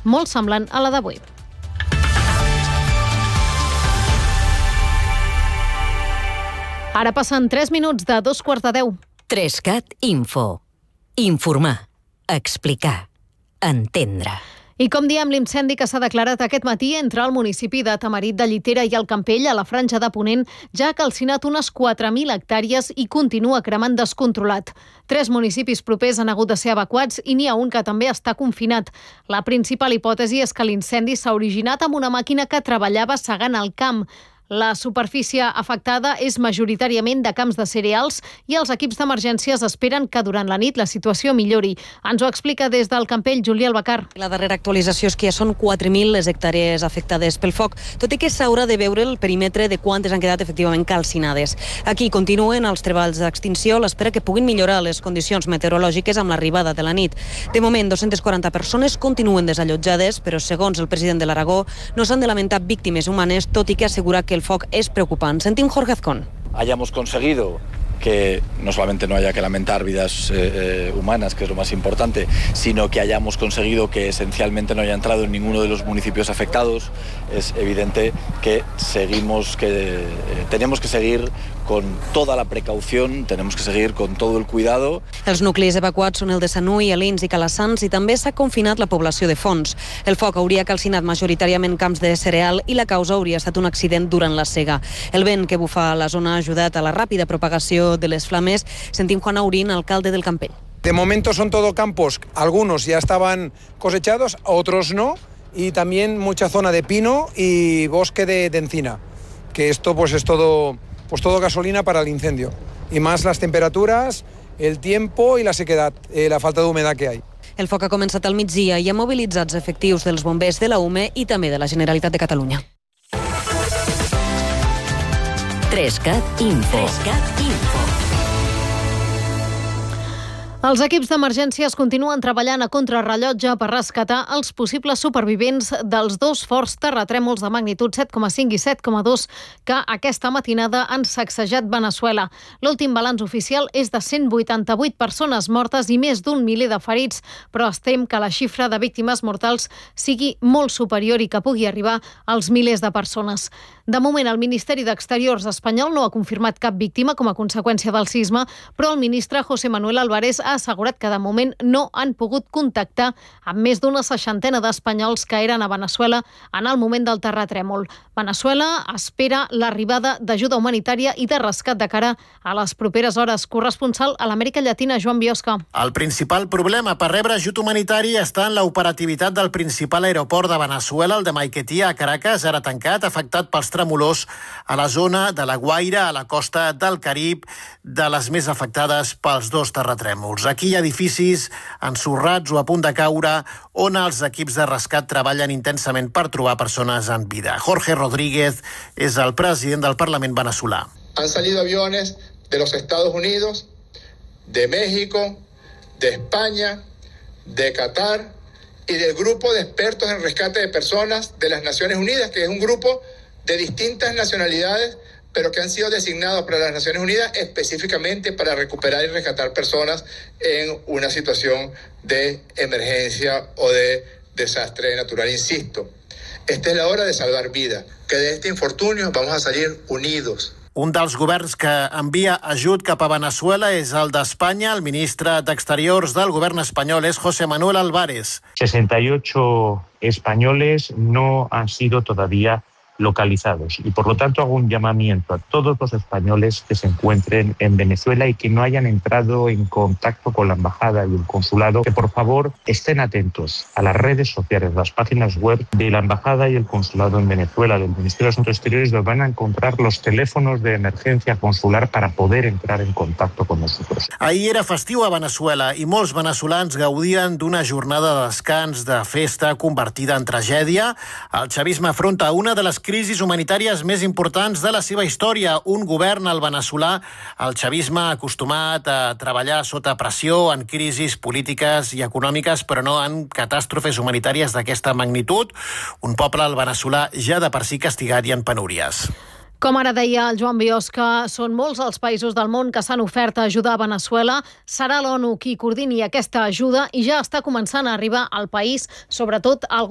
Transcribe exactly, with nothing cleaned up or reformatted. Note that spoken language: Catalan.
molt semblant a la d'avui. Ara passen tres minuts de dos quarts de deu. Trescat Info. Informar, explicar, entendre. I com diem, l'incendi que s'ha declarat aquest matí entre el municipi de Tamarit de Llitera i el Campell, a la Franja de Ponent, ja ha calcinat unes quatre mil hectàrees i continua cremant descontrolat. Tres municipis propers han hagut de ser evacuats i n'hi ha un que també està confinat. La principal hipòtesi és que l'incendi s'ha originat amb una màquina que treballava segant el camp. La superfície afectada és majoritàriament de camps de cereals i els equips d'emergències esperen que durant la nit la situació millori. Ens ho explica des del Campell Juli Albacar. La darrera actualització és que ja són quatre mil les hectàrees afectades pel foc, tot i que s'haurà de veure el perímetre de quantes han quedat efectivament calcinades. Aquí continuen els treballs d'extinció a l'espera que puguin millorar les condicions meteorològiques amb l'arribada de la nit. De moment, dos-centes quaranta persones continuen desallotjades, però segons el president de l'Aragó, no s'han de lamentar víctimes humanes, tot i que assegura que el foc es preocupant. Sentim Jorge Azcón. Hayamos conseguido que no solamente no haya que lamentar vidas eh, eh, humanas, que es lo más importante, sino que hayamos conseguido que esencialmente no haya entrado en ninguno de los municipios afectados. Es evidente que seguimos, que eh, tenemos que seguir con toda la precaución, tenemos que seguir con todo el cuidado. Els nuclis evacuats són el de Sanui, Alins i Calassans i també s'ha confinat la població de Fons. El foc hauria calcinat majoritàriament camps de cereal i la causa hauria estat un accident durant la sega. El vent que bufa a la zona ha ajudat a la ràpida propagació de les flames. Sentim Juan Aurín, alcalde del Campell. De momento son todo campos, algunos ya estaban cosechados, otros no, y también mucha zona de pino y bosque de, de encina, que esto pues es todo, pues todo gasolina para el incendio, y más las temperaturas, el tiempo y la sequedad, eh, la falta de humedad que hay. El foc ha començat al migdia i ha mobilitzats efectius dels bombers de la U M E i també de la Generalitat de Catalunya. Trescat Info. Trescat Info. Els equips d'emergències continuen treballant a contrarrellotge per rescatar els possibles supervivents dels dos forts terratrèmols de magnitud set coma cinc i set coma dos que aquesta matinada han sacsejat Veneçuela. L'últim balanç oficial és de cent vuitanta-vuit persones mortes i més d'un miler de ferits, però es tem que la xifra de víctimes mortals sigui molt superior i que pugui arribar als milers de persones. De moment, el Ministeri d'Exteriors espanyol no ha confirmat cap víctima com a conseqüència del sisme, però el ministre José Manuel Álvarez ha assegurat que de moment no han pogut contactar amb més d'una seixantena d'espanyols que eren a Veneçuela en el moment del terratrèmol. Veneçuela espera l'arribada d'ajuda humanitària i de rescat de cara a les properes hores. Corresponsal a l'Amèrica Llatina, Joan Biosca. El principal problema per rebre ajut humanitari està en l'operativitat del principal aeroport de Veneçuela, el de Maiquetía, a Caracas, ara tancat, afectat pels tremolors a la zona de la Guaira, a la costa del Carib, de les més afectades pels dos terratrèmols. Aquí hi ha edificis ensorrats o a punt de caure on els equips de rescat treballen intensament per trobar persones en vida. Jorge Rodríguez és el president del Parlament venezolà. Han salido aviones de los Estados Unidos, de México, de España, de Qatar y del grupo de expertos en rescate de personas de las Naciones Unidas, que es un grupo de distintas nacionalidades, pero que han sido designados para las Naciones Unidas específicamente para recuperar y rescatar personas en una situación de emergencia o de desastre natural. Insisto, esta es la hora de salvar vidas, que de este infortunio vamos a salir unidos. Un dels governs que envia ajut cap a Veneçuela és el d'Espanya. El ministre d'Exteriors del govern espanyol és José Manuel Álvarez. sesenta y ocho españoles no han sido todavía localizados y por lo tanto hago un llamamiento a todos los españoles que se encuentren en Venezuela y que no hayan entrado en contacto con la embajada y el consulado, que por favor estén atentos a las redes sociales, las páginas web de la embajada y el consulado en Venezuela, del Ministerio de Asuntos Exteriores, donde van a encontrar los teléfonos de emergencia consular para poder entrar en contacto con nosotros. Ahir era festiu a Veneçuela i molts veneçolans gaudien d'una jornada de descans, de festa convertida en tragèdia. El chavisme afronta una de les crisis humanitàries més importants de la seva història. Un govern, el veneçolà, el chavisme, acostumat a treballar sota pressió en crisis polítiques i econòmiques, però no en catàstrofes humanitàries d'aquesta magnitud. Un poble, el veneçolà, ja de per si castigat i en penúries. Com ara deia el Joan Biosca, són molts els països del món que s'han ofert a ajudar a Veneçuela. Serà l'ONU qui coordini aquesta ajuda i ja està començant a arribar al país, sobretot al